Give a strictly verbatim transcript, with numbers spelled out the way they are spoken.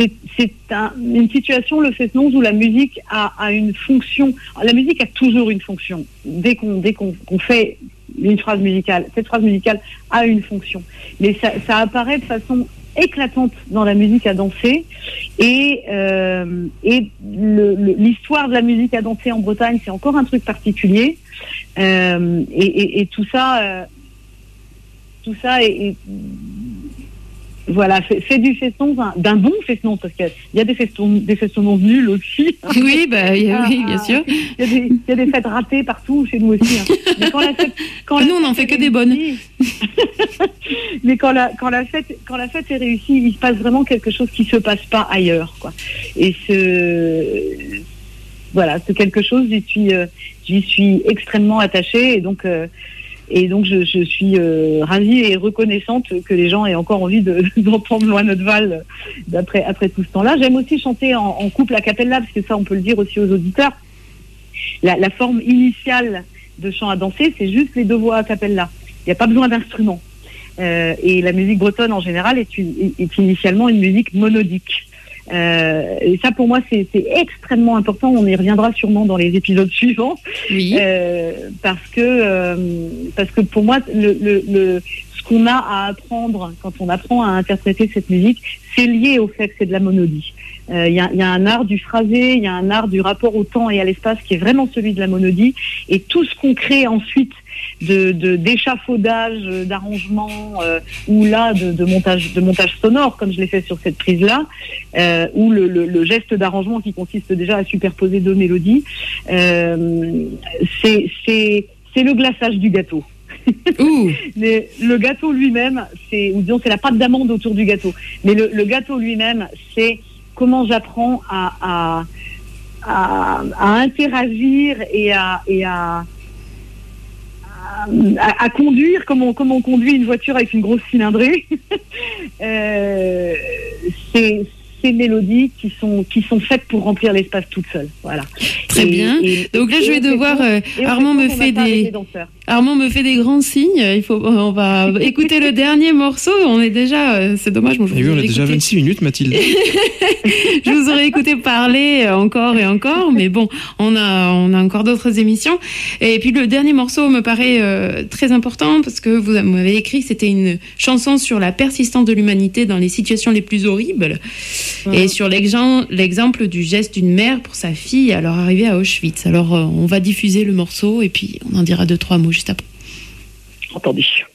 c'est, c'est un, une situation, le Fest-Noz, où la musique a, a une fonction. La musique a toujours une fonction. Dès qu'on, dès qu'on, qu'on fait une phrase musicale, cette phrase musicale a une fonction. Mais ça, ça apparaît de façon éclatante dans la musique à danser. Et, euh, et le, le, l'histoire de la musique à danser en Bretagne, c'est encore un truc particulier. Euh, et, et, et tout ça, euh, tout ça est, est voilà, fait, fait du Fest-Noz, d'un bon Fest-Noz, parce qu'il y a des Fest-Noz, des Fest-Noz nuls aussi. Oui, bah, y a, oui, bien sûr. Il y, a des, il y a des fêtes ratées partout, chez nous aussi. Hein. Mais quand la fête, quand nous, la on n'en fait que des bonnes. Mais quand la, quand, la fête, quand la fête est réussie, il se passe vraiment quelque chose qui ne se passe pas ailleurs, quoi. Et ce, voilà, c'est quelque chose, j'y suis, euh, j'y suis extrêmement attachée, et donc... Euh, Et donc, je, je suis euh, ravie et reconnaissante que les gens aient encore envie de, d'entendre Loin notre Val d'après, après tout ce temps-là. J'aime aussi chanter en, en couple a cappella, parce que ça, on peut le dire aussi aux auditeurs. La, la forme initiale de chant à danser, c'est juste les deux voix a cappella. Il n'y a pas besoin d'instruments. Euh, et la musique bretonne, en général, est, une, est initialement une musique monodique. Euh, et ça, pour moi, c'est, c'est extrêmement important. On y reviendra sûrement dans les épisodes suivants. Oui. Euh, parce que euh, parce que pour moi, le, le, le, ce qu'on a à apprendre quand on apprend à interpréter cette musique, c'est lié au fait que c'est de la monodie. Il euh, y, a, y a un art du phrasé, il y a un art du rapport au temps et à l'espace qui est vraiment celui de la monodie. Et tout ce qu'on crée ensuite de, de d'échafaudage, d'arrangement, euh, ou là de, de montage, de montage sonore, comme je l'ai fait sur cette prise-là, euh, ou le, le, le geste d'arrangement qui consiste déjà à superposer deux mélodies, euh, c'est, c'est, c'est le glaçage du gâteau. Ouh. Mais le gâteau lui-même, c'est, ou disons, c'est la pâte d'amande autour du gâteau. Mais le, le gâteau lui-même, c'est comment j'apprends à, à, à, à interagir et à, et à À, à conduire comme on, comme on conduit une voiture avec une grosse cylindrée. euh, c'est ces mélodies qui sont qui sont faites pour remplir l'espace toutes seules. Voilà. Très et, bien. Et, Donc là, je vais devoir. Euh, Armand me fait des. Armand me fait des grands signes. Il faut. On va écouter le dernier morceau. On est déjà. Euh, c'est dommage. Moi, je et oui, on a écouté... déjà vingt-six minutes, Mathilde. Je vous aurais écouté parler encore et encore, mais bon, on a on a encore d'autres émissions. Et puis le dernier morceau me paraît euh, très important parce que vous m'avez écrit que c'était une chanson sur la persistance de l'humanité dans les situations les plus horribles. Mmh. Et sur l'exemple, l'exemple du geste d'une mère pour sa fille à leur arrivée à Auschwitz. Alors, euh, on va diffuser le morceau et puis on en dira deux, trois mots juste après. Entendu.